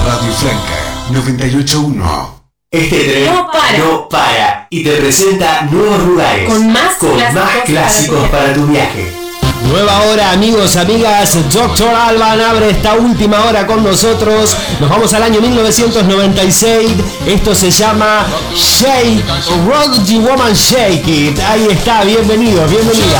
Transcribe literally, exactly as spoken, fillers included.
Radio Flanca noventa y ocho punto uno. Este tren no para. no para y te presenta nuevos lugares con más con clásicos, más clásicos para tu viaje. Nueva hora, amigos, amigas. Doctor Alban abre esta última hora con nosotros. Nos vamos al año mil novecientos noventa y seis. Esto se llama Shake, Rock the Woman Shake It. Ahí está, bienvenidos, bienvenidas.